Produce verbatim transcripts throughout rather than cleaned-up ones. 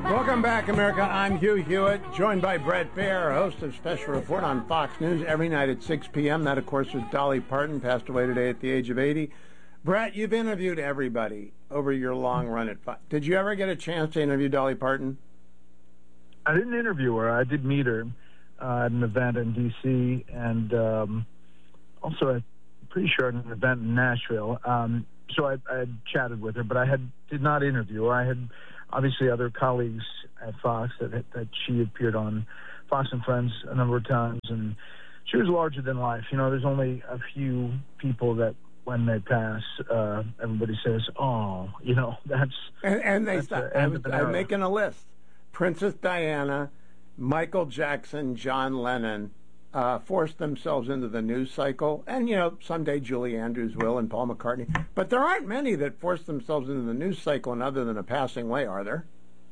Welcome back, America. I'm Hugh Hewitt, joined by Bret Baier, host of Special Report on Fox News every night at six p.m. That, of course, was Dolly Parton, passed away today at the age of eighty. Bret, you've interviewed everybody over your long run at Fox. Did you ever get a chance to interview Dolly Parton? I didn't interview her. I did meet her uh, at an event in D C and um, also, I'm pretty sure at an event in Nashville. Um, so I, I had chatted with her, but I had did not interview her. I had obviously other colleagues at Fox that that she appeared on Fox and Friends a number of times, and she was larger than life. You know, there's only a few people that when they pass, uh, everybody says, "Oh, you know, that's." And, and they that's stop. A, I was, I'm making a list: Princess Diana, Michael Jackson, John Lennon. Uh, forced themselves into the news cycle, and you know someday Julie Andrews will, and Paul McCartney. But there aren't many that force themselves into the news cycle, and other than a passing away, are there?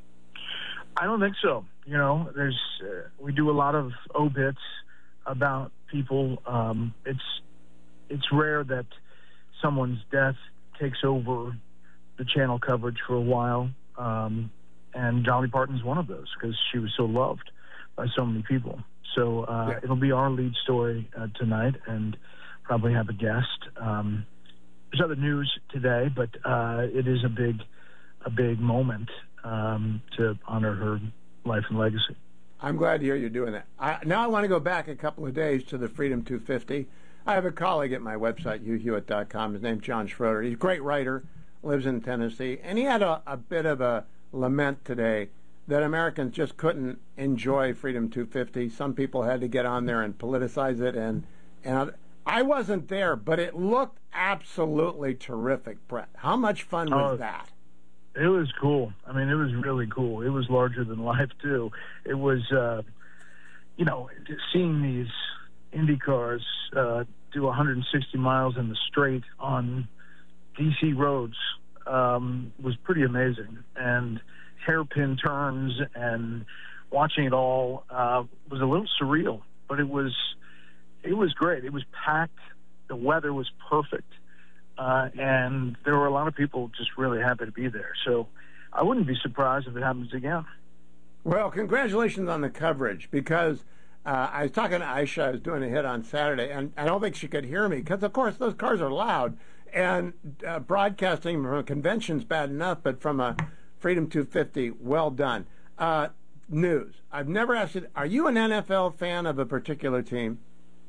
I don't think so. You know, there's uh, we do a lot of obits about people. Um, it's it's rare that someone's death takes over the channel coverage for a while, um, and Dolly Parton's one of those because she was so loved by so many people. So uh, yeah. It'll be our lead story uh, tonight, and probably have a guest. Um, there's other news today, but uh, it is a big, a big moment um, to honor her life and legacy. I'm glad to hear you're doing that. I, now I want to go back a couple of days to the Freedom two fifty. I have a colleague at my website, hugh hewitt dot com. His name's John Schroeder. He's a great writer, lives in Tennessee, and he had a, a bit of a lament today that Americans just couldn't enjoy Freedom two fifty. Some people had to get on there and politicize it, and and I wasn't there, but it looked absolutely terrific, Bret. How much fun was oh, that? It was cool. I mean, it was really cool. It was larger than life, too. It was, uh, you know, seeing these Indy cars uh, do one hundred sixty miles in the straight on D C roads um, was pretty amazing. And hairpin turns and watching it all uh, was a little surreal, but it was it was great. It was packed. The weather was perfect, uh, and there were a lot of people just really happy to be there. So I wouldn't be surprised if it happens again. Well, congratulations on the coverage, because uh, I was talking to Aisha. I was doing a hit on Saturday, and I don't think she could hear me because, of course, those cars are loud, and uh, broadcasting from a convention's bad enough, but from a Freedom two fifty, well done. Uh, news. I've never asked you, are you an N F L fan of a particular team?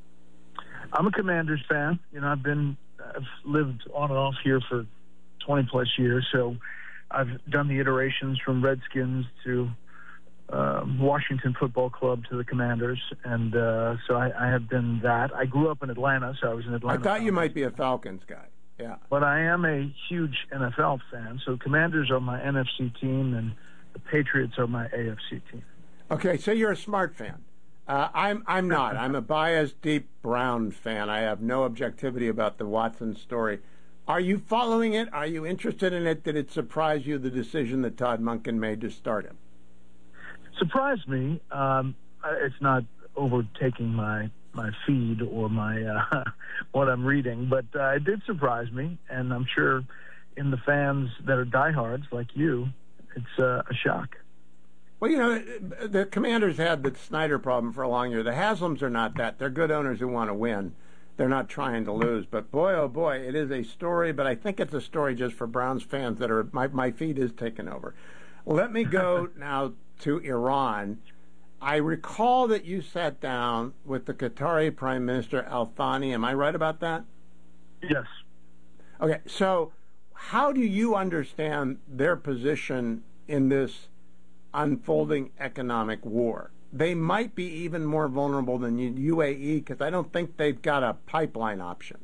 I'm a Commanders fan. You know, I've been, I've lived on and off here for twenty plus years, so I've done the iterations from Redskins to uh, Washington Football Club to the Commanders, and uh, so I, I have been that. I grew up in Atlanta, so I was an Atlanta. I thought fan. you might be a Falcons guy. Yeah. But I am a huge N F L fan, so Commanders are my N F C team, and the Patriots are my A F C team. Okay, so you're a smart fan. Uh, I'm I'm not. I'm a biased, deep Brown fan. I have no objectivity about the Watson story. Are you following it? Are you interested in it? Did it surprise you, the decision that Todd Monken made to start him? Surprised me. Um, it's not overtaking my my feed or my uh, what I'm reading, but uh, it did surprise me, and I'm sure in the fans that are diehards like you, it's uh, a shock. Well, you know, the Commanders had the Snyder problem for a long year. The Haslams are not that. They're good owners who want to win. They're not trying to lose. But boy, oh boy, it is a story, but I think it's a story just for Browns fans that are, my, my feed is taken over. Let me go now to Iran. I recall that you sat down with the Qatari Prime Minister Al Thani. Am I right about that? Yes. Okay, so how do you understand their position in this unfolding economic war? They might be even more vulnerable than U A E because I don't think they've got a pipeline option.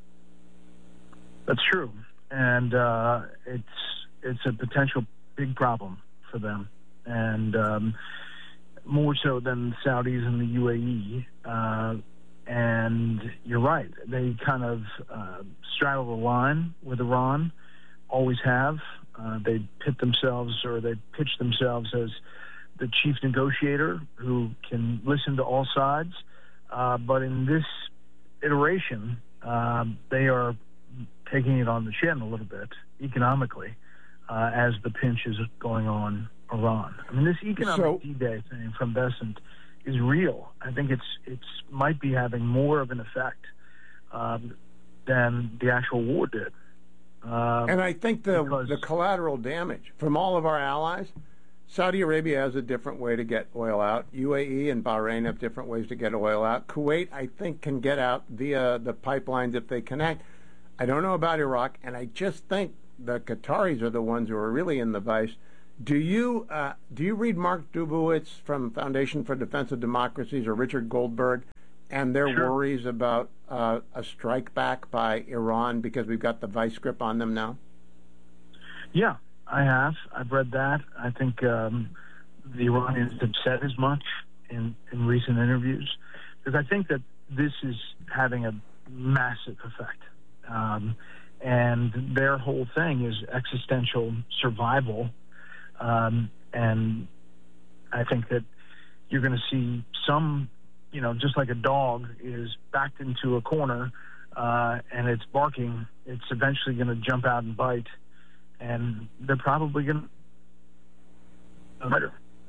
That's true, and uh, it's it's a potential big problem for them, and um, more so than the Saudis and the U A E. Uh, and you're right; they kind of uh, straddle the line with Iran. Always have. Uh, they pit themselves, or they pitch themselves as the chief negotiator who can listen to all sides. Uh, but in this iteration, uh, they are taking it on the chin a little bit economically uh, as the pinch is going on Iran. I mean, this economic So- D-Day thing from Bessent is real. I think it's it's might be having more of an effect um, than the actual war did. Um, And I think the because- the collateral damage from all of our allies, Saudi Arabia has a different way to get oil out. U A E and Bahrain have different ways to get oil out. Kuwait, I think, can get out via the pipelines if they connect. I don't know about Iraq, and I just think the Qataris are the ones who are really in the vice. Do you uh, do you read Mark Dubowitz from Foundation for Defense of Democracies or Richard Goldberg and their Sure. worries about uh, a strike back by Iran because we've got the vice grip on them now? Yeah, I have. I've read that. I think um, the Iranians have said as much in, in recent interviews, because I think that this is having a massive effect. Um, and their whole thing is existential survival. Um, and I think that you're going to see some, you know, just like a dog is backed into a corner uh, and it's barking, it's eventually going to jump out and bite. And they're probably going to.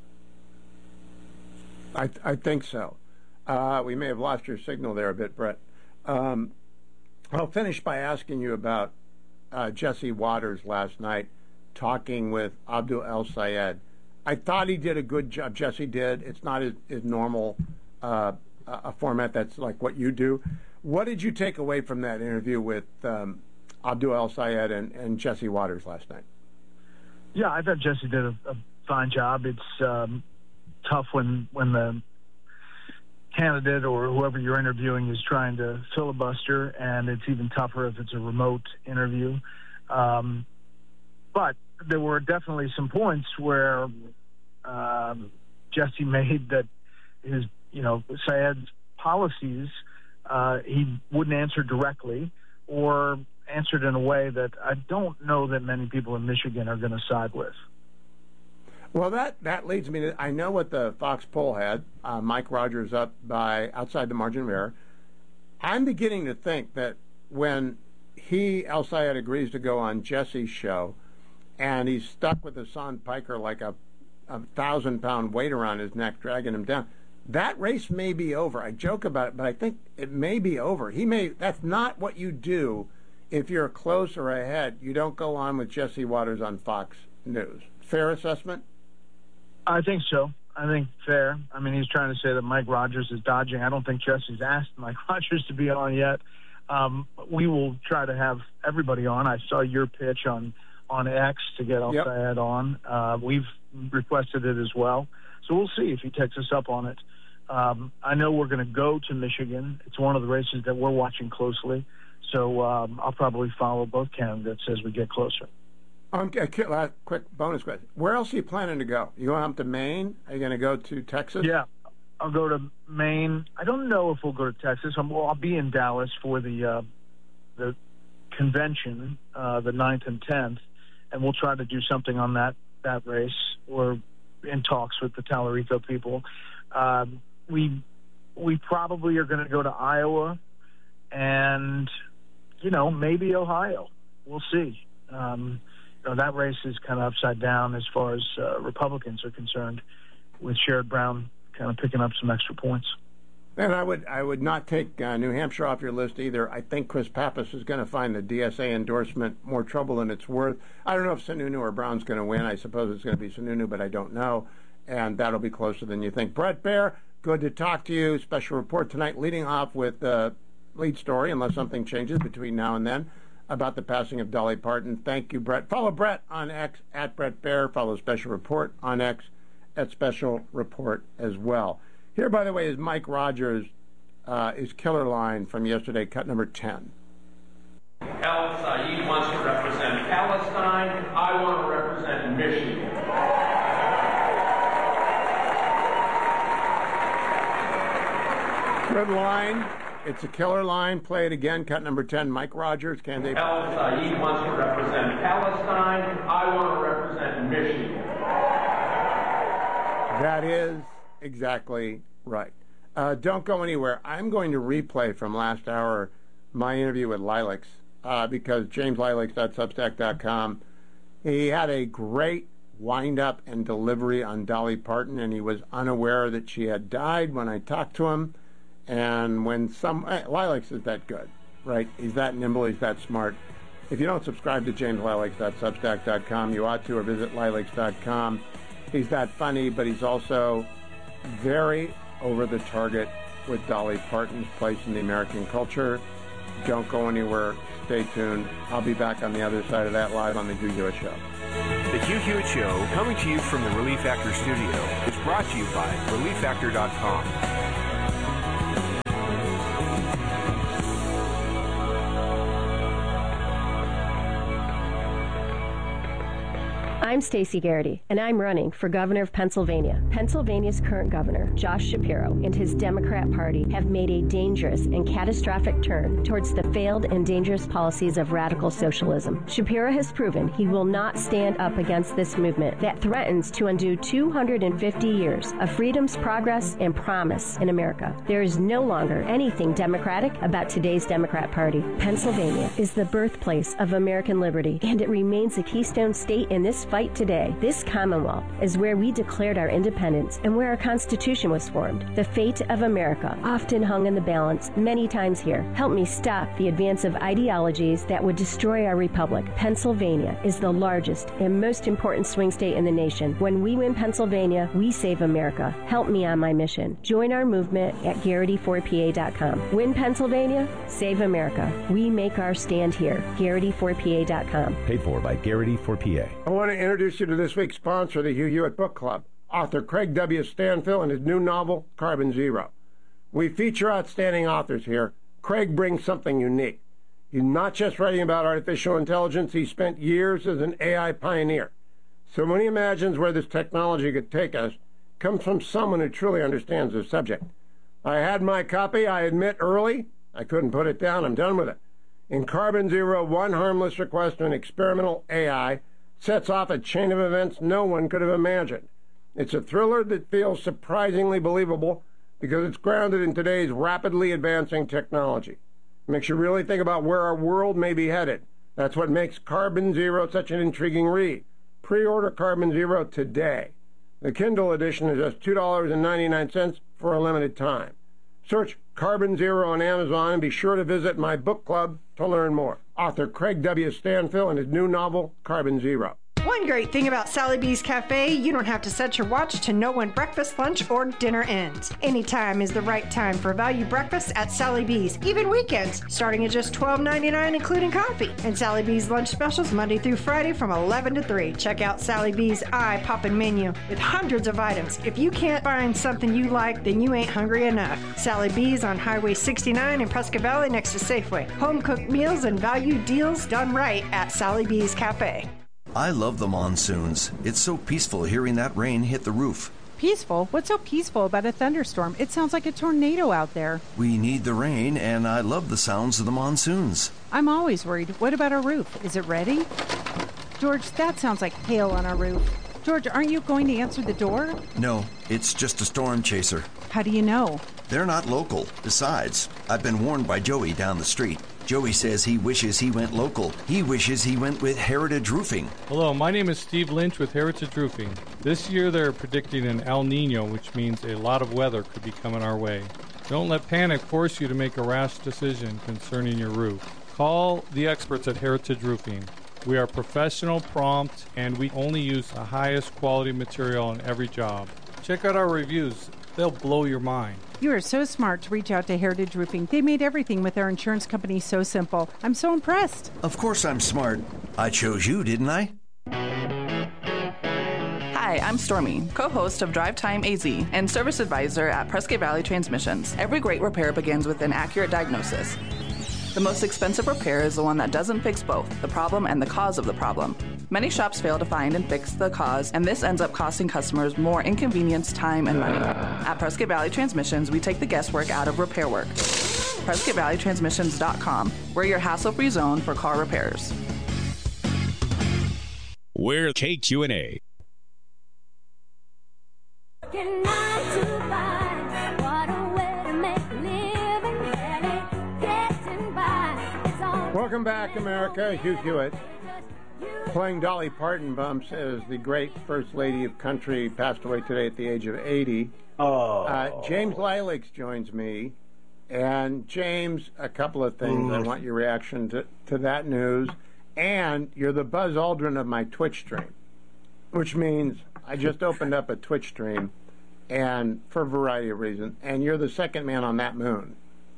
I, I think so. Uh, we may have lost your signal there a bit, Brett. Um, I'll finish by asking you about uh, Jesse Waters last night talking with Abdul El Sayed. I thought he did a good job. Jesse did. It's not his, his normal uh, a format that's like what you do. What did you take away from that interview with um, Abdul El Sayed and, and Jesse Waters last night? Yeah, I thought Jesse did a, a fine job. It's um, tough when when the candidate or whoever you're interviewing is trying to filibuster, and it's even tougher if it's a remote interview. Um, but there were definitely some points where um, Jesse made that his, you know, Sayed's policies, uh, he wouldn't answer directly or answered in a way that I don't know that many people in Michigan are going to side with. Well, that, that leads me to, I know what the Fox poll had, uh, Mike Rogers up by outside the margin of error. I'm beginning to think that when he, El Sayed, agrees to go on Jesse's show, and he's stuck with Hassan Piker like a, a thousand-pound weight around his neck, dragging him down, that race may be over. I joke about it, but I think it may be over. He may. That's not what you do if you're close or ahead. You don't go on with Jesse Waters on Fox News. Fair assessment? I think so. I think fair. I mean, he's trying to say that Mike Rogers is dodging. I don't think Jesse's asked Mike Rogers to be on yet. Um, we will try to have everybody on. I saw your pitch on, on X to get El Yep. Sayed on. Uh, we've requested it as well. So we'll see if he takes us up on it. Um, I know we're going to go to Michigan. It's one of the races that we're watching closely. So um, I'll probably follow both candidates as we get closer. Um, a quick last- quick bonus question. Where else are you planning to go? You going up to Maine? Are you going to go to Texas? Yeah, I'll go to Maine. I don't know if we'll go to Texas. I'm, well, I'll be in Dallas for the uh, the convention, uh, the ninth and tenth, and we'll try to do something on that, that race. We're in talks with the Tallarico people. Um, we we probably are going to go to Iowa and, you know, maybe Ohio. We'll see. Um, you know, that race is kind of upside down as far as uh, Republicans are concerned, with Sherrod Brown kind of picking up some extra points. And I would I would not take uh, New Hampshire off your list either. I think Chris Pappas is going to find the D S A endorsement more trouble than it's worth. I don't know if Sununu or Brown's going to win. I suppose it's going to be Sununu, but I don't know. And that'll be closer than you think. Bret Baier, good to talk to you. Special report tonight, leading off with the lead story, unless something changes between now and then, about the passing of Dolly Parton. Thank you, Bret. Follow Bret on X at Bret Baier. Follow Special Report on X at Special Report as well. Here, by the way, is Mike Rogers' uh, his killer line from yesterday, cut number ten. El Sayed wants to represent Palestine. I want to represent Michigan. Good line. It's a killer line. Play it again. Cut number ten. Mike Rogers, candidate. El Sayed wants to represent Palestine. I want to represent Michigan. That is exactly right. Uh, don't go anywhere. I'm going to replay from last hour my interview with Lilacs uh, because James Lilacs dot substack dot com. He had a great wind-up and delivery on Dolly Parton, and he was unaware that she had died when I talked to him. And when some... eh, Lilacs is that good, right? He's that nimble, he's that smart. If you don't subscribe to james lilacs dot substack dot com, you ought to, or visit lilacs dot com. He's that funny, but he's also very over the target with Dolly Parton's place in the American culture. Don't go anywhere. Stay tuned. I'll be back on the other side of that live on the Hugh Hewitt Show. The Hugh Hewitt Show, coming to you from the Relief Factor studio, is brought to you by relief factor dot com. I'm Stacey Garrity, and I'm running for governor of Pennsylvania. Pennsylvania's current governor, Josh Shapiro, and his Democrat Party have made a dangerous and catastrophic turn towards the failed and dangerous policies of radical socialism. Shapiro has proven he will not stand up against this movement that threatens to undo two hundred fifty years of freedom's progress and promise in America. There is no longer anything democratic about today's Democrat Party. Pennsylvania is the birthplace of American liberty, and it remains a keystone state in this fight today. This Commonwealth is where we declared our independence and where our Constitution was formed. The fate of America often hung in the balance many times here. Help me stop the advance of ideologies that would destroy our republic. Pennsylvania is the largest and most important swing state in the nation. When we win Pennsylvania, we save America. Help me on my mission. Join our movement at Garrity four P A dot com. Win Pennsylvania, save America. We make our stand here. Garrity four P A dot com. Paid for by Garrity four P A. I want to introduce you to this week's sponsor, the Hugh Hewitt Book Club, author Craig W. Stanfill and his new novel, Carbon Zero. We feature outstanding authors here. Craig brings something unique. He's not just writing about artificial intelligence. He spent years as an A I pioneer. So when he imagines where this technology could take us, it comes from someone who truly understands the subject. I had my copy, I admit, early. I couldn't put it down. I'm done with it. In Carbon Zero, one harmless request to an experimental A I sets off a chain of events no one could have imagined. It's a thriller that feels surprisingly believable because it's grounded in today's rapidly advancing technology. It makes you really think about where our world may be headed. That's what makes Carbon Zero such an intriguing read. Pre-order Carbon Zero today. The Kindle edition is just two dollars and ninety-nine cents for a limited time. Search Carbon Zero on Amazon and be sure to visit my book club to learn more. Author Craig W. Stanfill and his new novel, Carbon Zero. One great thing about Sally B's Cafe, you don't have to set your watch to know when breakfast, lunch, or dinner ends. Anytime is the right time for value breakfast at Sally B's, even weekends, starting at just twelve ninety-nine, including coffee. And Sally B's lunch specials Monday through Friday from eleven to three. Check out Sally B's eye-popping menu with hundreds of items. If you can't find something you like, then you ain't hungry enough. Sally B's on Highway sixty-nine in Prescott Valley next to Safeway. Home-cooked meals and value deals done right at Sally B's Cafe. I love the monsoons. It's so peaceful hearing that rain hit the roof. Peaceful? What's so peaceful about a thunderstorm? It sounds like a tornado out there. We need the rain, and I love the sounds of the monsoons. I'm always worried. What about our roof? Is it ready? George, that sounds like hail on our roof. George, aren't you going to answer the door? No, it's just a storm chaser. How do you know? They're not local. Besides, I've been warned by Joey down the street. Joey says he wishes he went local. He wishes he went with Heritage Roofing. Hello, my name is Steve Lynch with Heritage Roofing. This year they're predicting an El Nino, which means a lot of weather could be coming our way. Don't let panic force you to make a rash decision concerning your roof. Call the experts at Heritage Roofing. We are professional, prompt, and we only use the highest quality material on every job. Check out our reviews. They'll blow your mind. You are so smart to reach out to Heritage Roofing. They made everything with their insurance company so simple. I'm so impressed. Of course I'm smart. I chose you, didn't I? Hi, I'm Stormy, co-host of Drive Time A Z and service advisor at Prescott Valley Transmissions. Every great repair begins with an accurate diagnosis. The most expensive repair is the one that doesn't fix both, the problem and the cause of the problem. Many shops fail to find and fix the cause, and this ends up costing customers more inconvenience, time, and money. At Prescott Valley Transmissions, we take the guesswork out of repair work. Prescott Valley Transmissions dot com. We're your hassle-free zone for car repairs. We're K Q and A. Welcome back, America. Hugh Hewitt. Playing Dolly Parton bumps as the great First Lady of Country passed away today at the age of eighty. Oh. Uh, James Lilacs joins me. And James, a couple of things. Mm. I want your reaction to, to that news. And you're the Buzz Aldrin of my Twitch stream, which means I just opened up a Twitch stream, and for a variety of reasons, and you're the second man on that moon.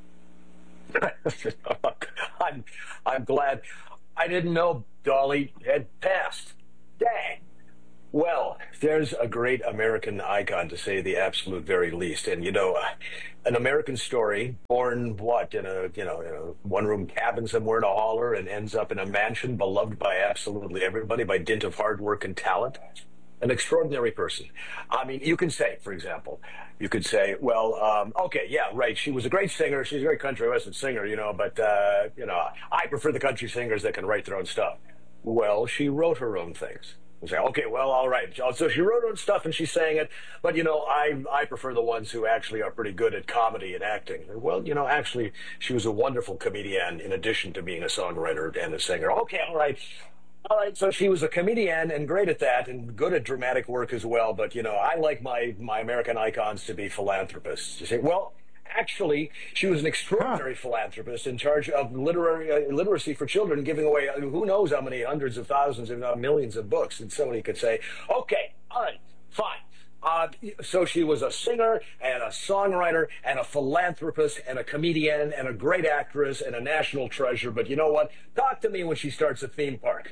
I'm, I'm glad. I didn't know Dolly had passed. Dang. Well, there's a great American icon, to say the absolute very least. And, you know, uh, an American story, born, what, in a, you know, in a one-room cabin somewhere in a holler, and ends up in a mansion beloved by absolutely everybody by dint of hard work and talent. An extraordinary person. I mean, you can say, for example, you could say, well, um, okay, yeah, right, she was a great singer. She's a great country western singer, you know, but, uh, you know, I prefer the country singers that can write their own stuff. Well, she wrote her own things. You say, okay, well, all right. So she wrote her own stuff and she sang it, but, you know, I I prefer the ones who actually are pretty good at comedy and acting. Well, you know, actually, she was a wonderful comedian in addition to being a songwriter and a singer. Okay, all right. All right, so she was a comedian and great at that and good at dramatic work as well. But, you know, I like my, my American icons to be philanthropists. You say, well, actually, she was an extraordinary huh. philanthropist in charge of literary uh, literacy for children, giving away uh, who knows how many hundreds of thousands, if not millions of books. And somebody could say, okay, all right, fine. Uh, so she was a singer and a songwriter and a philanthropist and a comedian and a great actress and a national treasure. But you know what? Talk to me when she starts a theme park.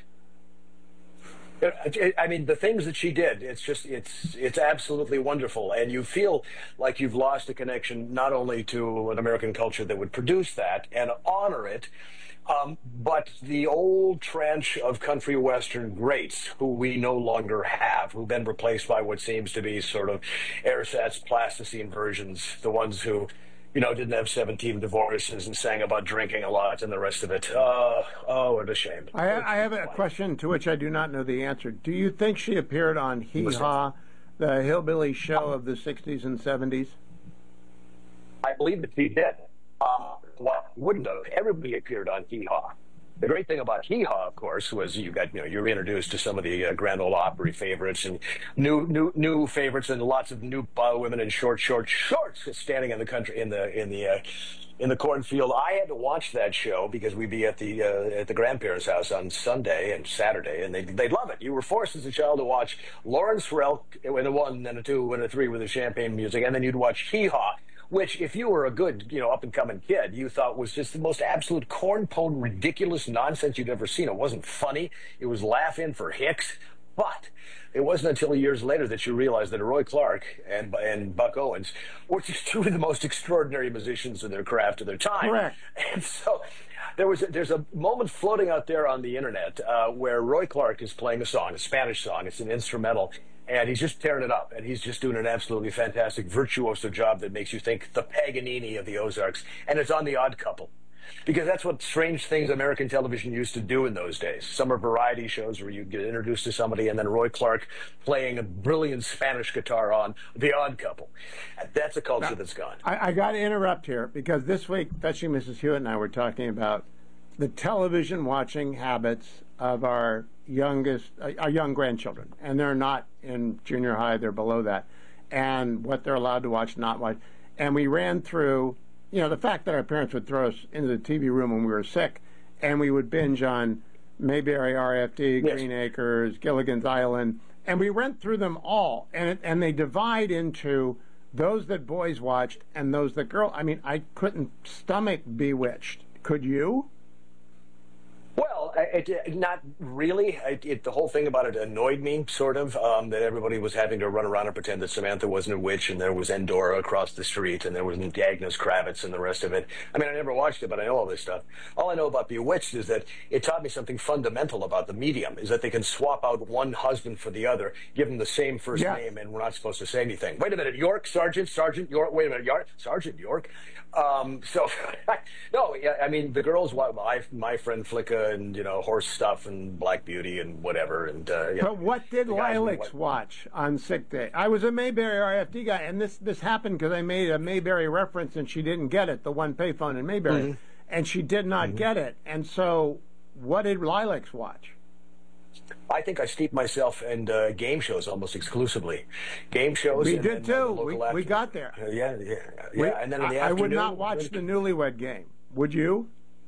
I mean, the things that she did, it's just, it's it's absolutely wonderful. And you feel like you've lost a connection not only to an American culture that would produce that and honor it, um, but the old trench of country western greats who we no longer have, who've been replaced by what seems to be sort of ersatz plasticine versions, the ones who, you know, didn't have seventeen divorces and sang about drinking a lot and the rest of it. Uh, oh, what a shame. I, I have a question to which I do not know the answer. Do you think she appeared on Hee Haw, the hillbilly show of the sixties and seventies? I believe that she did. Uh, well, wouldn't have. Everybody appeared on Hee Haw. The great thing about Hee Haw, of course, was you got, you know, you were introduced to some of the uh, Grand Ole Opry favorites and new, new, new favorites, and lots of new uh, women in short, short shorts standing in the country in the in the uh, in the cornfield. I had to watch that show because we'd be at the uh, at the grandparents' house on Sunday and Saturday, and they they'd love it. You were forced as a child to watch Lawrence Ferrell in a one and a two and a three with the champagne music, and then you'd watch Hee Haw, which, if you were a good, you know, up-and-coming kid, you thought was just the most absolute corn-pone, ridiculous nonsense you'd ever seen. It wasn't funny. It was laugh-in for Hicks. But it wasn't until years later that you realized that Roy Clark and and Buck Owens were just two of the most extraordinary musicians in their craft of their time. Correct. And so there was a, there's a moment floating out there on the internet uh, where Roy Clark is playing a song, a Spanish song. It's an instrumental. And he's just tearing it up, and he's just doing an absolutely fantastic, virtuoso job that makes you think the Paganini of the Ozarks. And it's on The Odd Couple, because that's what strange things American television used to do in those days. Summer variety shows where you get introduced to somebody, and then Roy Clark playing a brilliant Spanish guitar on The Odd Couple. That's a culture now, that's gone. I, I got to interrupt here, because this week, Fetching Missus Hewitt and I were talking about the television watching habits of our youngest, uh, our young grandchildren, and they're not in junior high; they're below that, and what they're allowed to watch, not watch. And we ran through, you know, the fact that our parents would throw us into the T V room when we were sick, and we would binge on Mayberry, R F D, yes. Green Acres, Gilligan's Island, and we went through them all, and it, and they divide into those that boys watched and those that girls. I mean, I couldn't stomach Bewitched. Could you? Well, it, it, not really. It, it, the whole thing about it annoyed me, sort of, um, that everybody was having to run around and pretend that Samantha wasn't a witch, and there was Endora across the street, and there was Agnes Kravitz and the rest of it. I mean, I never watched it, but I know all this stuff. All I know about Bewitched is that it taught me something fundamental about the medium, is that they can swap out one husband for the other, give them the same first yeah. name, and we're not supposed to say anything. Wait a minute, York, Sergeant, Sergeant York, wait a minute, York, Sergeant York. Um, so, no, yeah, I mean, the girls, my, my friend Flicka and, you know, Horse Stuff and Black Beauty and whatever. And uh, yeah. But what did Lilacs watch on sick day? I was a Mayberry R F D guy, and this, this happened because I made a Mayberry reference and she didn't get it, the one payphone in Mayberry. Mm-hmm. And she did not mm-hmm. get it. And so what did Lilacs watch? I think I steeped myself in uh, game shows almost exclusively. Game shows. We and, did and, too. uh, we, we got there. Uh, yeah, yeah, yeah. We, and then in the I, afternoon, I would not watch the Newlywed Game. Would you?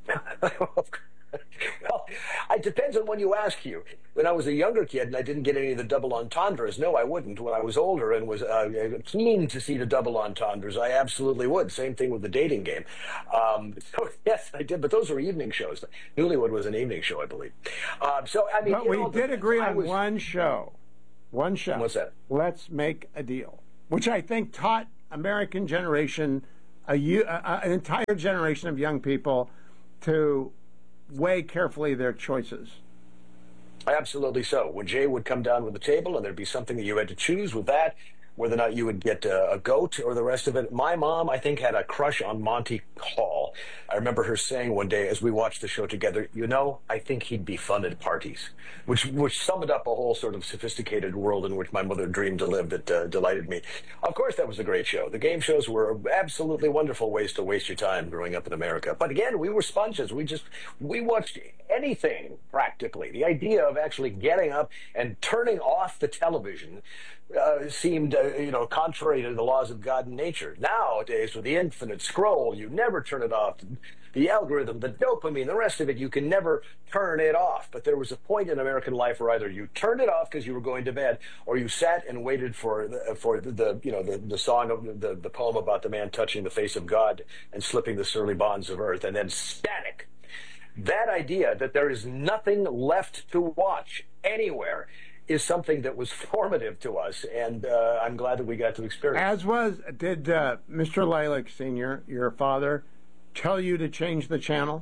Well, it depends on when you ask you. When I was a younger kid and I didn't get any of the double entendres, no, I wouldn't. When I was older and was uh, keen to see the double entendres, I absolutely would. Same thing with the dating game. Um, so, yes, I did, but those were evening shows. Newlywed was an evening show, I believe. Um, so, I mean, but we know, did agree on was, one show. One show. What's that? Let's Make a Deal, which I think taught American generation, a, a, an entire generation of young people, to weigh carefully their choices. Absolutely so. When Jay would come down with the table and there'd be something that you had to choose with that, whether or not you would get a, a goat or the rest of it. My mom, I think, had a crush on Monty Hall. I remember her saying one day as we watched the show together, you know, I think he'd be fun at parties, which which summed up a whole sort of sophisticated world in which my mother dreamed to live that uh, delighted me. Of course, that was a great show. The game shows were absolutely wonderful ways to waste your time growing up in America. But again, we were sponges. We just, we watched anything practically. The idea of actually getting up and turning off the television Uh, seemed, uh, you know, contrary to the laws of God and nature. Nowadays, with the infinite scroll, you never turn it off. The algorithm, the dopamine, the rest of it, you can never turn it off. But there was a point in American life where either you turned it off because you were going to bed, or you sat and waited for the, for the, the you know the, the song of the, the poem about the man touching the face of God and slipping the surly bonds of earth, and then static. That idea that there is nothing left to watch anywhere is something that was formative to us, and uh, I'm glad that we got to experience. As was, did uh, Mister Lilac Senior, your father, tell you to change the channel?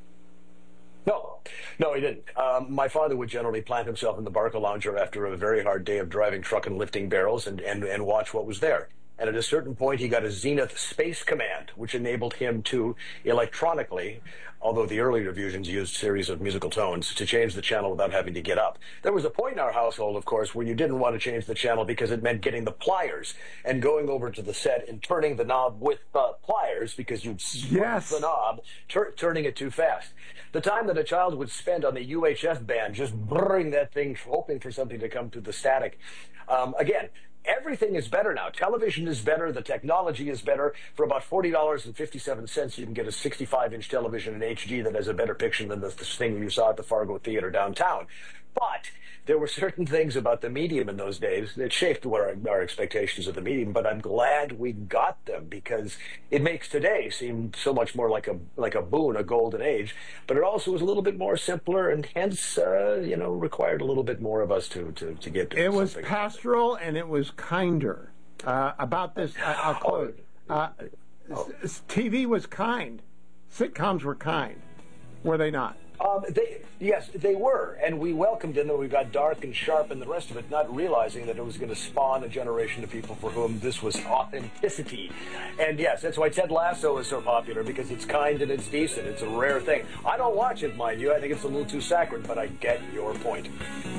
No, no, he didn't. Um, my father would generally plant himself in the Barca Lounger after a very hard day of driving truck and lifting barrels and, and, and watch what was there. And at a certain point, he got a Zenith Space Command, which enabled him to electronically, although the earlier versions used a series of musical tones, to change the channel without having to get up. There was a point in our household, of course, where you didn't want to change the channel because it meant getting the pliers and going over to the set and turning the knob with uh, pliers because you'd switch yes. the knob, tur- turning it too fast. The time that a child would spend on the U H F band just brrring that thing, hoping for something to come through the static. Um, again, everything is better now. Television is better. The technology is better. For about forty dollars and fifty-seven cents, you can get a sixty-five inch television in H D that has a better picture than the, the thing you saw at the Fargo Theater downtown. But there were certain things about the medium in those days that shaped what our, our expectations of the medium, but I'm glad we got them because it makes today seem so much more like a like a boon, a golden age, but it also was a little bit more simpler and hence, uh, you know, required a little bit more of us to, to, to get to It was something. pastoral and it was kinder. Uh, about this, I, I'll quote, uh, Oh. T V was kind. Sitcoms were kind. Were they not? Um, they, yes, they were, and we welcomed it, and we got dark and sharp and the rest of it, not realizing that it was going to spawn a generation of people for whom this was authenticity. And yes, that's why Ted Lasso is so popular, because it's kind and it's decent. It's a rare thing. I don't watch it, mind you. I think it's a little too saccharine, but I get your point.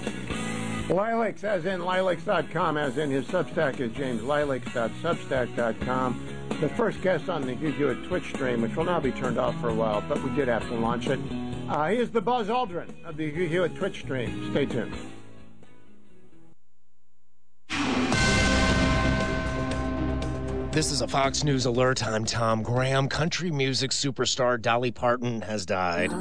Lilacs, as in lilacs dot com, as in his Substack is james lilacs dot substack dot com. The first guest on the Hugh Hewitt Twitch stream, which will now be turned off for a while, but we did have to launch it. Uh, he is the Buzz Aldrin of the Hugh Hewitt Twitch stream. Stay tuned. This is a Fox News alert. I'm Tom Graham. Country music superstar Dolly Parton has died.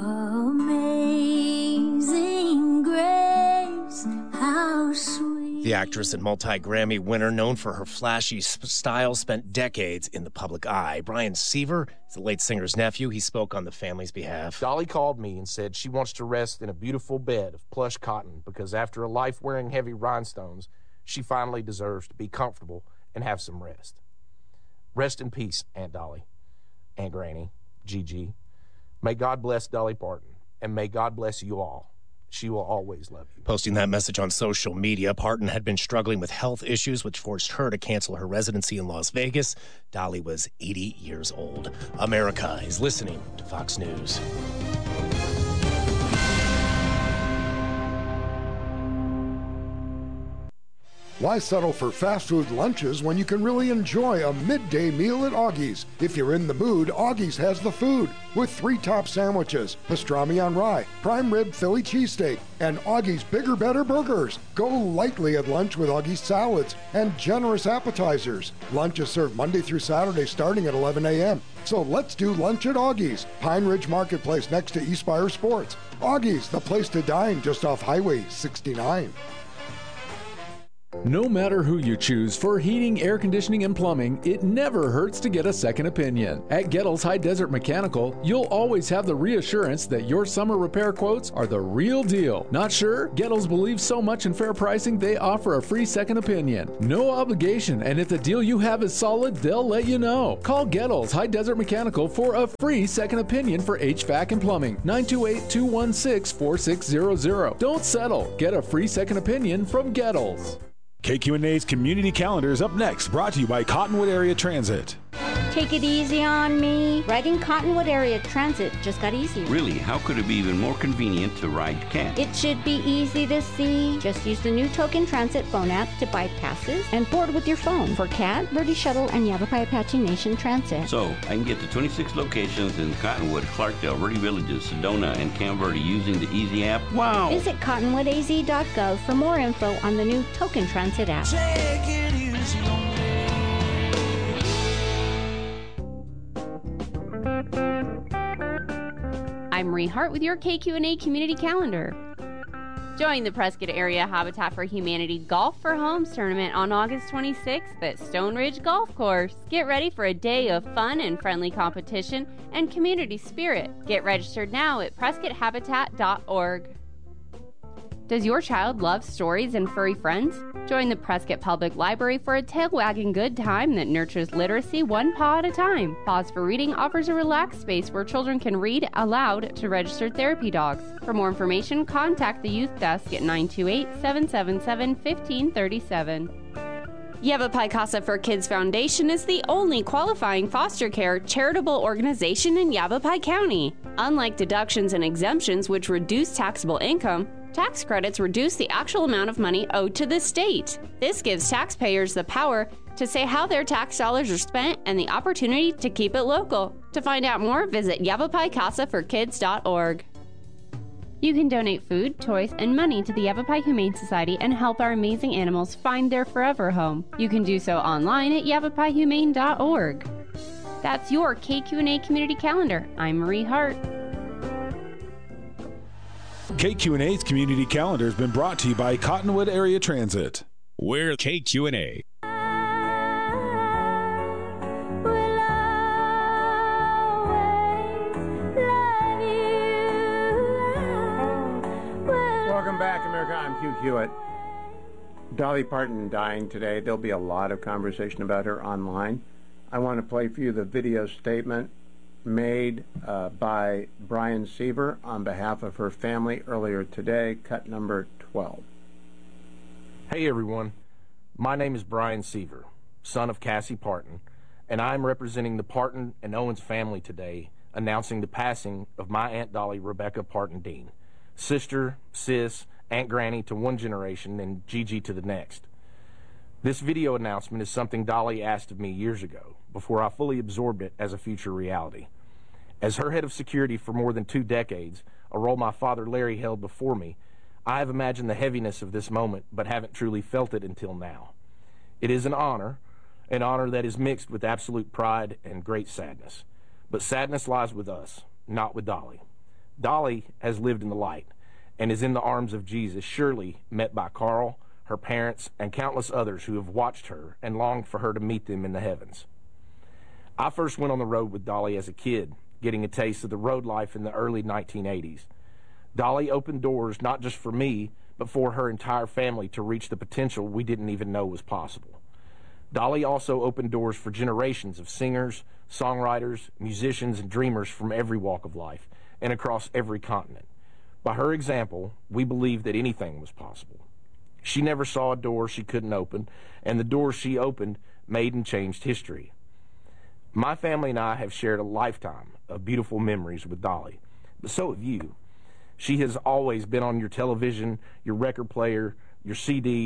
Amazing grace, how sweet. The actress and multi-Grammy winner, known for her flashy style, spent decades in the public eye. Brian Seaver is the late singer's nephew. He spoke on the family's behalf. Dolly called me and said she wants to rest in a beautiful bed of plush cotton because after a life wearing heavy rhinestones, she finally deserves to be comfortable and have some rest. Rest in peace, Aunt Dolly, Aunt Granny, Gigi. May God bless Dolly Parton, and may God bless you all. She will always love you. Posting that message on social media, Parton had been struggling with health issues, which forced her to cancel her residency in Las Vegas. Dolly was eighty years old. America is listening to Fox News. Why settle for fast food lunches when you can really enjoy a midday meal at Augie's? If you're in the mood, Augie's has the food with three top sandwiches, pastrami on rye, prime rib Philly cheesesteak, and Augie's Bigger Better Burgers. Go lightly at lunch with Augie's salads and generous appetizers. Lunch is served Monday through Saturday starting at eleven a.m. So let's do lunch at Augie's, Pine Ridge Marketplace next to Eastspire Sports. Augie's, the place to dine just off Highway sixty-nine. No matter who you choose for heating, air conditioning, and plumbing, it never hurts to get a second opinion. At Gettles High Desert Mechanical, you'll always have the reassurance that your summer repair quotes are the real deal. Not sure? Gettles believes so much in fair pricing, they offer a free second opinion. No obligation, and if the deal you have is solid, they'll let you know. Call Gettles High Desert Mechanical for a free second opinion for H V A C and plumbing. nine two eight, two one six, four six zero zero. Don't settle. Get a free second opinion from Gettles. K Q N A's Community Calendar is up next, brought to you by Cottonwood Area Transit. Take it easy on me. Riding Cottonwood Area Transit just got easier. Really? How could it be even more convenient to ride C A T? It should be easy to see. Just use the new Token Transit phone app to buy passes and board with your phone for C A T, Verde Shuttle, and Yavapai Apache Nation Transit. So, I can get to twenty-six locations in Cottonwood, Clarkdale, Verde Villages, Sedona, and Camp Verde using the Easy app. Wow! Visit cottonwood a z dot gov for more info on the new Token Transit app. Take it easy on me. I'm Marie Hart with your K Q N A Community Calendar. Join the Prescott Area Habitat for Humanity Golf for Homes tournament on August twenty-sixth at Stone Ridge Golf Course. Get ready for a day of fun and friendly competition and community spirit. Get registered now at prescott habitat dot org. Does your child love stories and furry friends? Join the Prescott Public Library for a tail-wagging good time that nurtures literacy one paw at a time. Pause for Reading offers a relaxed space where children can read aloud to registered therapy dogs. For more information, contact the Youth Desk at nine two eight, seven seven seven, one five three seven. Yavapai Casa for Kids Foundation is the only qualifying foster care charitable organization in Yavapai County. Unlike deductions and exemptions which reduce taxable income, tax credits reduce the actual amount of money owed to the state. This gives taxpayers the power to say how their tax dollars are spent and the opportunity to keep it local. To find out more, visit yavapai casa for kids dot org. You can donate food, toys, and money to the Yavapai Humane Society and help our amazing animals find their forever home. You can do so online at yavapai humane dot org. That's your K Q N A Community Calendar. I'm Marie Hart. K Q N A's Community Calendar has been brought to you by Cottonwood Area Transit. We're K Q N A. Welcome back, America. I'm Hugh Hewitt. Dolly Parton dying today. There'll be a lot of conversation about her online. I want to play for you the video statement made uh, by Brian Seaver on behalf of her family earlier today, cut number twelve. Hey everyone, my name is Brian Seaver, son of Cassie Parton, and I'm representing the Parton and Owens family today, announcing the passing of my Aunt Dolly Rebecca Parton Dean, sister, sis, Aunt Granny to one generation and Gigi to the next. This video announcement is something Dolly asked of me years ago, before I fully absorbed it as a future reality. As her head of security for more than two decades, a role my father Larry held before me, I have imagined the heaviness of this moment, but haven't truly felt it until now. It is an honor, an honor that is mixed with absolute pride and great sadness. But sadness lies with us, not with Dolly. Dolly has lived in the light and is in the arms of Jesus, surely met by Carl, her parents, and countless others who have watched her and longed for her to meet them in the heavens. I first went on the road with Dolly as a kid, getting a taste of the road life in the early nineteen eighties. Dolly opened doors not just for me, but for her entire family to reach the potential we didn't even know was possible. Dolly also opened doors for generations of singers, songwriters, musicians, and dreamers from every walk of life and across every continent. By her example, we believed that anything was possible. She never saw a door she couldn't open, and the doors she opened made and changed history. My family and I have shared a lifetime of beautiful memories with Dolly, but so have you. She has always been on your television, your record player, your C D,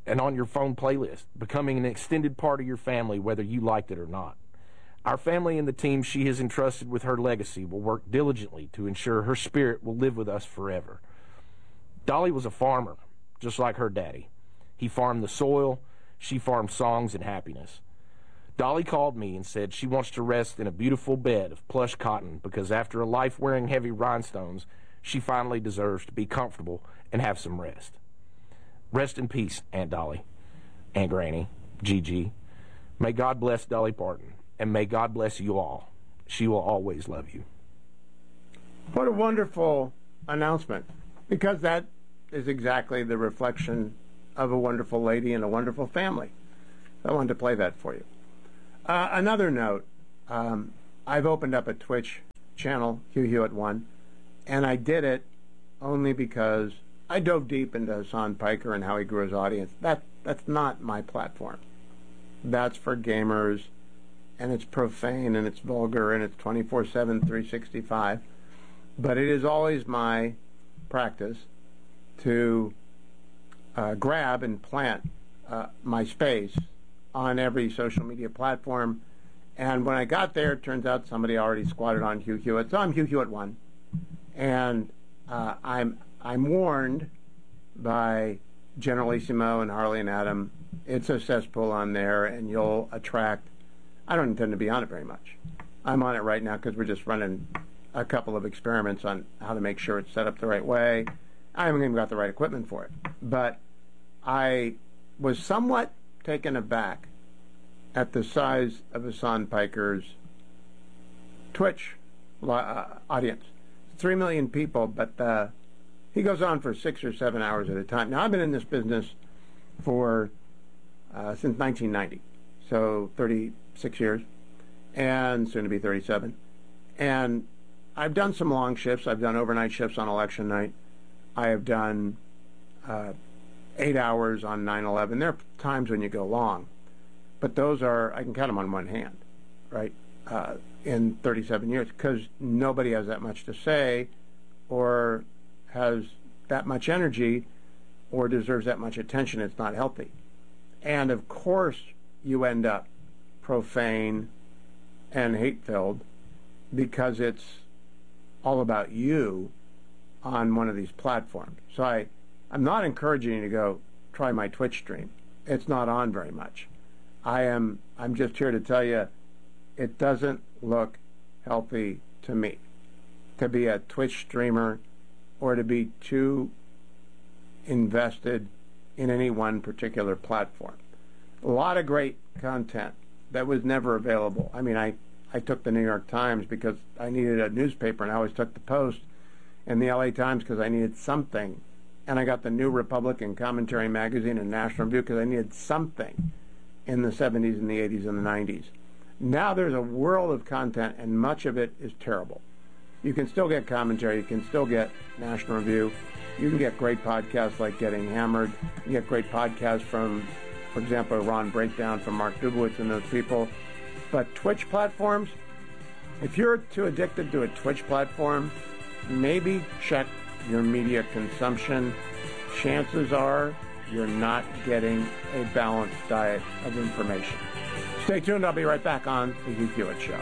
and on your phone playlist, becoming an extended part of your family whether you liked it or not. Our family and the team she has entrusted with her legacy will work diligently to ensure her spirit will live with us forever. Dolly was a farmer, just like her daddy. He farmed the soil, she farmed songs and happiness. Dolly called me and said she wants to rest in a beautiful bed of plush cotton because after a life wearing heavy rhinestones, she finally deserves to be comfortable and have some rest. Rest in peace, Aunt Dolly, Aunt Granny, Gigi. May God bless Dolly Parton, and may God bless you all. She will always love you. What a wonderful announcement, because that is exactly the reflection of a wonderful lady and a wonderful family. I wanted to play that for you. Uh, another note, um, I've opened up a Twitch channel, Hugh Hewitt one, and I did it only because I dove deep into Hasan Piker and how he grew his audience. That That's not my platform. That's for gamers, and it's profane, and it's vulgar, and it's twenty-four seven, three sixty-five. But it is always my practice to uh, grab and plant uh, my space on every social media platform. And when I got there, it turns out somebody already squatted on Hugh Hewitt. So I'm Hugh Hewitt one. And uh, I'm I'm warned by Generalissimo and Harley and Adam, it's a cesspool on there, and you'll attract... I don't intend to be on it very much. I'm on it right now because we're just running a couple of experiments on how to make sure it's set up the right way. I haven't even got the right equipment for it. But I was somewhat taken aback at the size of Hasan Piker's Twitch uh, audience. Three million people, but uh, he goes on for six or seven hours at a time. Now, I've been in this business for uh, since nineteen ninety, so thirty-six years, and soon to be thirty-seven. And I've done some long shifts. I've done overnight shifts on election night. I have done uh, eight hours on nine eleven. There are times when you go long, but those are, I can count them on one hand, right, uh, in thirty-seven years, because nobody has that much to say or has that much energy or deserves that much attention. It's not healthy. And, of course, you end up profane and hate-filled because it's all about you on one of these platforms. So I, I'm not encouraging you to go try my Twitch stream. It's not on very much. I am, I'm just here to tell you it doesn't look healthy to me to be a Twitch streamer or to be too invested in any one particular platform. A lot of great content that was never available. I mean, I, I took the New York Times because I needed a newspaper, and I always took the Post and the L A Times because I needed something. And I got the New Republican Commentary Magazine and National Review because I needed something in the seventies and the eighties and the nineties. Now there's a world of content, and much of it is terrible. You can still get commentary. You can still get National Review. You can get great podcasts like Getting Hammered. You can get great podcasts from, for example, Ron Breakdown from Mark Dubowitz and those people. But Twitch platforms, if you're too addicted to a Twitch platform, maybe check your media consumption. Chances are you're not getting a balanced diet of information. Stay tuned. I'll be right back on The Hugh Hewitt Show.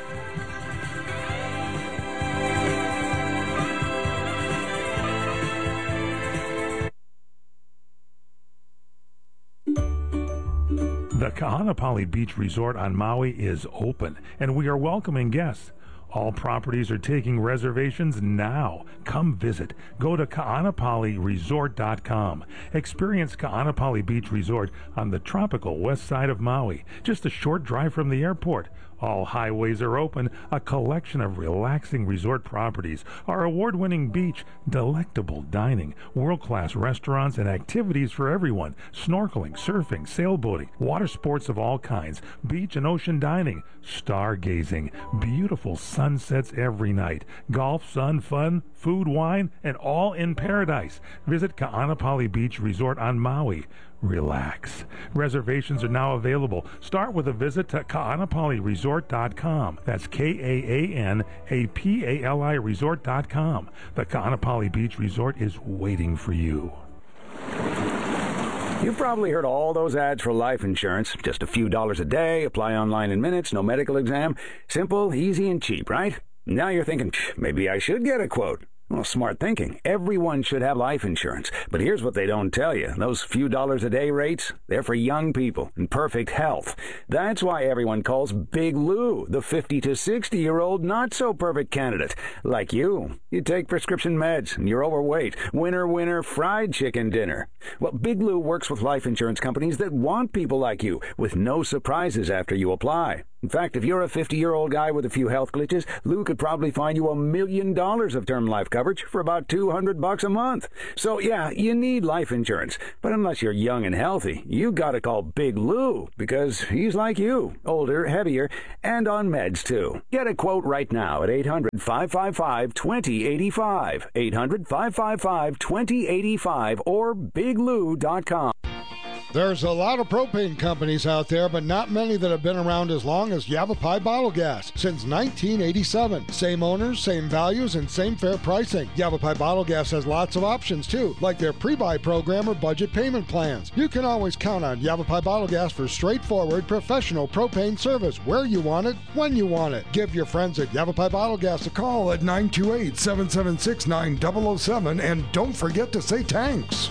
The Kahanapali Beach Resort on Maui is open, and we are welcoming guests. All properties are taking reservations now. Come visit. Go to kaanapali resort dot com. Experience Kaanapali Beach Resort on the tropical west side of Maui, just a short drive from the airport. All highways are open, a collection of relaxing resort properties, our award-winning beach, delectable dining, world-class restaurants, and activities for everyone, snorkeling, surfing, sailboating, water sports of all kinds, beach and ocean dining, stargazing, beautiful sunsets every night, golf, sun, fun, food, wine, and all in paradise. Visit Kaanapali Beach Resort on Maui. Relax. Reservations are now available. Start with a visit to kaanapali resort dot com. That's K A A N A P A L I resort dot com. The Kaanapali Beach Resort is waiting for you. You've probably heard all those ads for life insurance. Just a few dollars a day, apply online in minutes, no medical exam. Simple, easy, and cheap, right? Now you're thinking, maybe I should get a quote. Well, smart thinking. Everyone should have life insurance. But here's what they don't tell you. Those few dollars a day rates, they're for young people in perfect health. That's why everyone calls Big Lou the fifty to sixty-year-old not-so-perfect candidate. Like you. You take prescription meds, and you're overweight. Winner, winner, fried chicken dinner. Well, Big Lou works with life insurance companies that want people like you, with no surprises after you apply. In fact, if you're a fifty-year-old guy with a few health glitches, Lou could probably find you a million dollars of term life coverage for about two hundred bucks a month. So, yeah, you need life insurance. But unless you're young and healthy, you gotta call Big Lou, because he's like you, older, heavier, and on meds, too. Get a quote right now at eight hundred, five five five, two zero eight five, eight hundred, five five five, two zero eight five, or big lou dot com. There's a lot of propane companies out there, but not many that have been around as long as Yavapai Bottle Gas. Since nineteen eighty-seven. Same owners, same values, and same fair pricing. Yavapai Bottle Gas has lots of options, too, like their pre-buy program or budget payment plans. You can always count on Yavapai Bottle Gas for straightforward, professional propane service where you want it, when you want it. Give your friends at Yavapai Bottle Gas a call at nine two eight, seven seven six, nine zero zero seven, and don't forget to say thanks.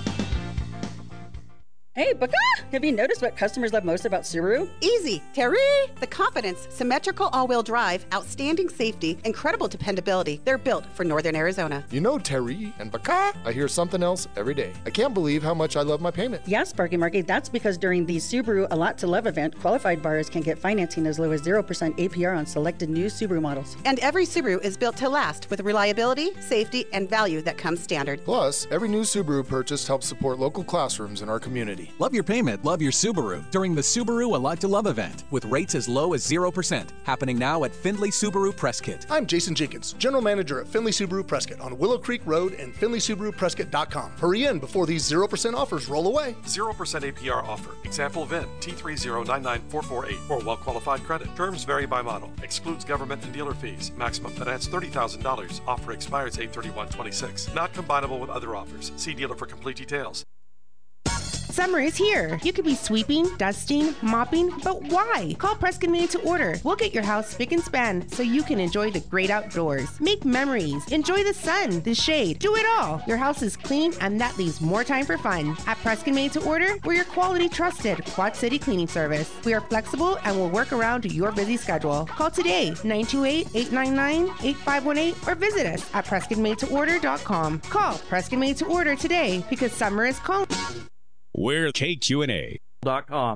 Hey, Baka! Have you noticed what customers love most about Subaru? Easy, Terry! The confidence, symmetrical all-wheel drive, outstanding safety, incredible dependability. They're built for Northern Arizona. You know, Terry and Baka, I hear something else every day. I can't believe how much I love my payment. Yes, Sparky Marky, that's because during the Subaru A Lot to Love event, qualified buyers can get financing as low as zero percent A P R on selected new Subaru models. And every Subaru is built to last with reliability, safety, and value that comes standard. Plus, every new Subaru purchase helps support local classrooms in our community. Love your payment, love your Subaru during the Subaru A Lot to Love event with rates as low as zero percent. Happening now at Findlay Subaru Prescott. I'm Jason Jenkins, General Manager at Findlay Subaru Prescott on Willow Creek Road and Findlay Subaru Prescott dot com. Hurry in before these zero percent offers roll away. zero percent A P R offer. Example V I N T three zero nine nine four four eight or well-qualified credit. Terms vary by model. Excludes government and dealer fees. Maximum finance thirty thousand dollars. Offer expires eight thirty-one twenty-six. Not combinable with other offers. See dealer for complete details. Summer is here. You could be sweeping, dusting, mopping, but why? Call Prescott Made to Order. We'll get your house spick and span so you can enjoy the great outdoors. Make memories. Enjoy the sun, the shade. Do it all. Your house is clean and that leaves more time for fun. At Prescott Made to Order, we're your quality trusted Quad City cleaning service. We are flexible and will work around your busy schedule. Call today, nine two eight, eight nine nine, eight five one eight, or visit us at prescott made to order dot com. Call Prescott Made to Order today because summer is calling. We're K Q N A dot com.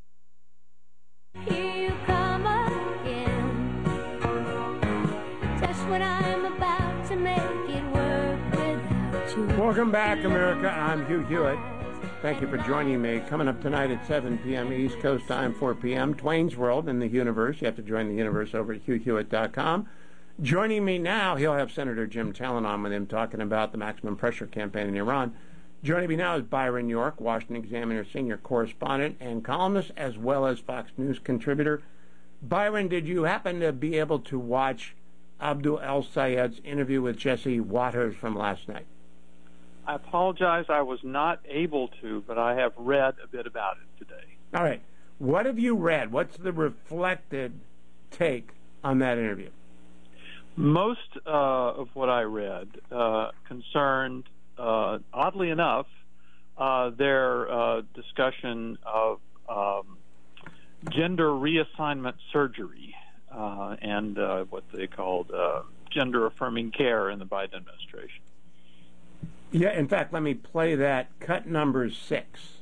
Here you come again, just when I'm about to make it work without you. Welcome back, America. I'm Hugh Hewitt. Thank you for joining me. Coming up tonight at seven p.m. East Coast time, four p.m. Twain's World in the Universe. You have to join the Universe over at hugh hewitt dot com. Joining me now, he'll have Senator Jim Talon on with him talking about the maximum pressure campaign in Iran. Joining me now is Byron York, Washington Examiner senior correspondent and columnist, as well as Fox News contributor. Byron, did you happen to be able to watch Abdul El-Sayed's interview with Jesse Waters from last night? I apologize, I was not able to, but I have read a bit about it today. All right. What have you read? What's the reflected take on that interview? Most uh, of what I read uh, concerned Uh, oddly enough, uh, their uh, discussion of um, gender reassignment surgery uh, and uh, what they called uh, gender-affirming care in the Biden administration. Yeah, in fact, let me play that. Cut number six.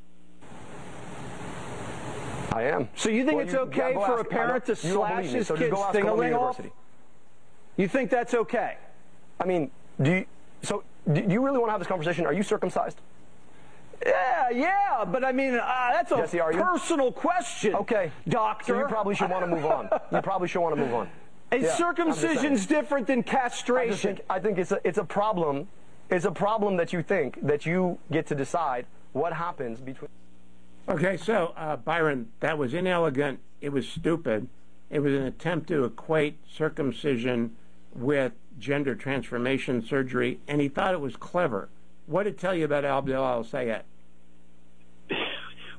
I am. So you think well, it's you, okay yeah, for ask, a parent to slash his so kid's sting-a-ling off? You think that's okay? I mean, do you... So, do you really want to have this conversation? Are you circumcised? Yeah, yeah, but I mean, uh, that's a Jesse, are you? personal question. Okay, doctor. So you probably should want to move on. You probably should want to move on. And yeah, circumcision's different than castration. I, just think, I think it's a it's a problem. It's a problem that you think that you get to decide what happens between. Okay, so uh, Byron, that was inelegant. It was stupid. It was an attempt to equate circumcision with gender transformation surgery, and he thought it was clever. What did it tell you about Abdul El-Sayed?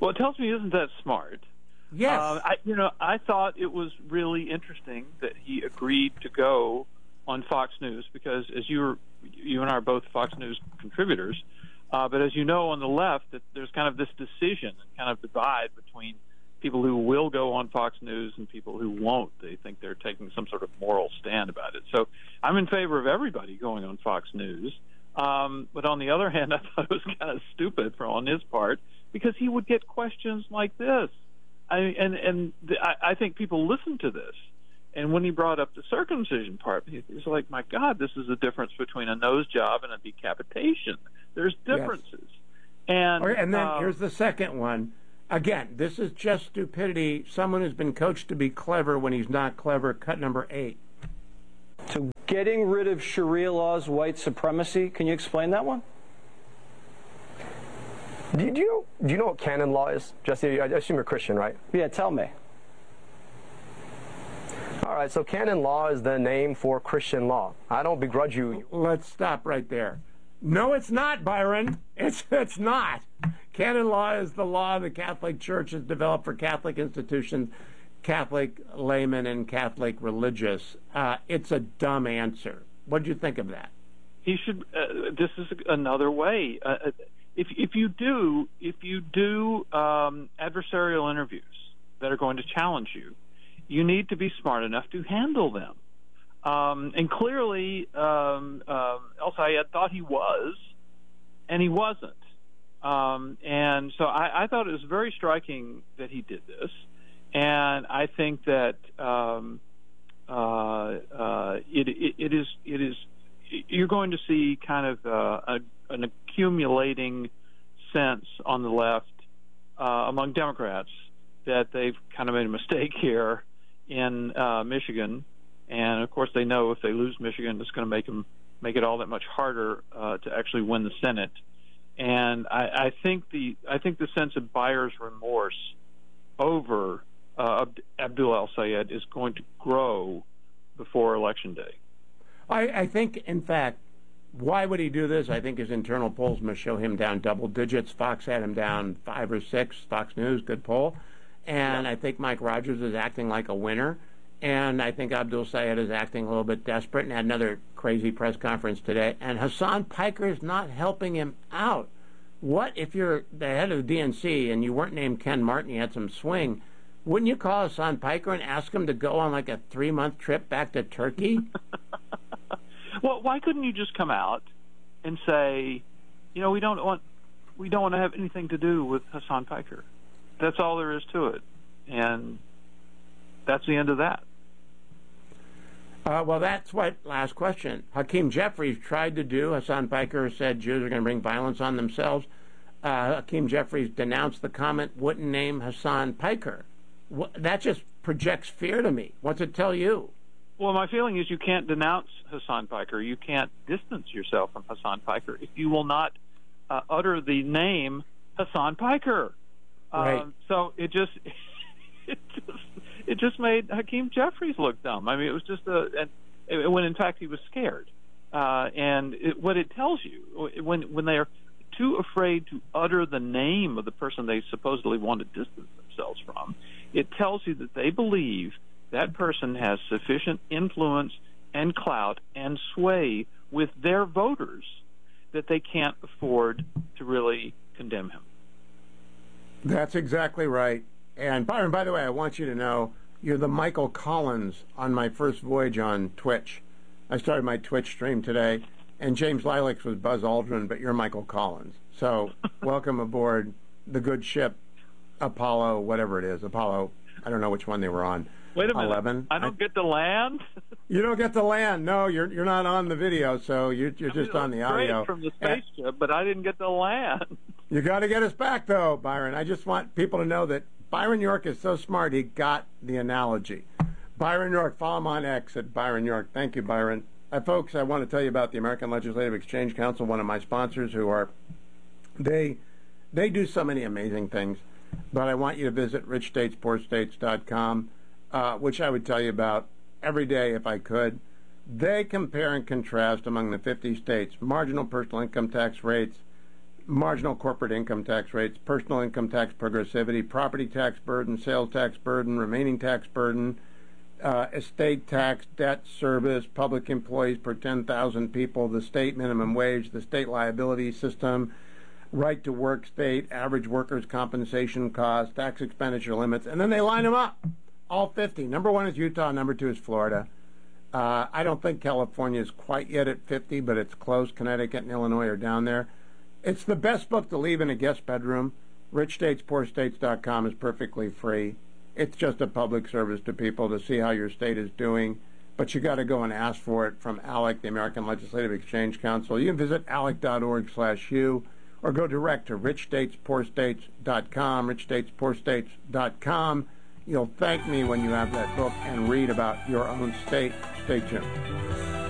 Well, it tells me he isn't that smart. Yes. Uh, I, you know, I thought it was really interesting that he agreed to go on Fox News because, as you were, you and I are both Fox News contributors, uh, but as you know, on the left, that there's kind of this decision and kind of divide between people who will go on Fox News and people who won't. They think they're taking some sort of moral stand about it. So I'm in favor of everybody going on Fox News. Um, but on the other hand, I thought it was kind of stupid for on his part because he would get questions like this. I, and and the, I, I think people listen to this. And when he brought up the circumcision part, he was like, my God, this is the difference between a nose job and a decapitation. There's differences. Yes. And, okay, and then uh, here's the second one. Again, this is just stupidity. Someone who's been coached to be clever when he's not clever. Cut number eight. So getting rid of Sharia law's white supremacy, can you explain that one? Do you, do you know, do you know what canon law is? Jesse, I assume you're Christian, right? Yeah, tell me. All right, so canon law is the name for Christian law. I don't begrudge you. Let's stop right there. No, it's not, Byron. It's it's not. Canon law is the law the Catholic Church has developed for Catholic institutions, Catholic laymen, and Catholic religious. Uh, it's a dumb answer. What do you think of that? He should. Uh, this is another way. Uh, if if you do if you do um, adversarial interviews that are going to challenge you, you need to be smart enough to handle them. Um, and clearly, um, um, El Sayed thought he was, and he wasn't. Um, and so I, I thought it was very striking that he did this. And I think that um, uh, uh, it, it, it is it is you're going to see kind of uh, a, an accumulating sense on the left uh, among Democrats that they've kind of made a mistake here in uh, Michigan. And of course, they know if they lose Michigan, it's going to make them make it all that much harder uh, to actually win the Senate. And I, I think the I think the sense of buyer's remorse over uh, Abdul El Sayed is going to grow before Election Day. I, I think, in fact, why would he do this? I think his internal polls must show him down double digits. Fox had him down five or six. Fox News, good poll. And I think Mike Rogers is acting like a winner. And I think Abdul Sayed is acting a little bit desperate and had another crazy press conference today. And Hassan Piker is not helping him out. What if you're the head of the D N C and you weren't named Ken Martin, you had some swing, wouldn't you call Hassan Piker and ask him to go on like a three-month trip back to Turkey? Well, why couldn't you just come out and say, you know, we don't want we don't want to have anything to do with Hassan Piker. That's all there is to it. And that's the end of that. Uh, well, that's what, last question. Hakeem Jeffries tried to do. Hassan Piker said Jews are going to bring violence on themselves. Uh, Hakeem Jeffries denounced the comment, wouldn't name Hassan Piker. What, that just projects fear to me. What's it tell you? Well, my feeling is you can't denounce Hassan Piker. You can't distance yourself from Hassan Piker if you will not uh, utter the name Hassan Piker. Right. Um, so it just... It just it just made Hakeem Jeffries look dumb. I mean, it was just a, a when in fact he was scared. Uh, and it, what it tells you when when they are too afraid to utter the name of the person they supposedly want to distance themselves from, it tells you that they believe that person has sufficient influence and clout and sway with their voters that they can't afford to really condemn him. That's exactly right. And Byron, by the way, I want you to know you're the Michael Collins on my first voyage on Twitch. I started my Twitch stream today, and James Lilacs was Buzz Aldrin, but you're Michael Collins. So welcome aboard the good ship Apollo, whatever it is, Apollo. I don't know which one they were on. Wait a minute. eleven. I don't I, get to land? You don't get to land. No, you're you're not on the video, so you're, you're just on the audio. From the spaceship, and, but I didn't get to land. You got to get us back, though, Byron. I just want people to know that Byron York is so smart, he got the analogy. Byron York, follow him on X at Byron York. Thank you, Byron. Uh, folks, I want to tell you about the American Legislative Exchange Council, one of my sponsors, who are, they, they do so many amazing things, but I want you to visit rich states poor states dot com, uh, which I would tell you about every day if I could. They compare and contrast among the fifty states, marginal personal income tax rates, marginal corporate income tax rates, personal income tax progressivity, property tax burden, sales tax burden, remaining tax burden, uh, estate tax, debt service, public employees per ten thousand people, the state minimum wage, the state liability system, right to work state, average workers' compensation cost, tax expenditure limits, and then they line them up, all fifty. Number one is Utah, number two is Florida. Uh, I don't think California is quite yet at fifty, but it's close. Connecticut and Illinois are down there. It's the best book to leave in a guest bedroom. rich states poor states dot com is perfectly free. It's just a public service to people to see how your state is doing, but you got to go and ask for it from ALEC, the American Legislative Exchange Council. You can visit alec dot org slash u or go direct to rich states poor states dot com, rich states poor states dot com. You'll thank me when you have that book and read about your own state. Stay tuned.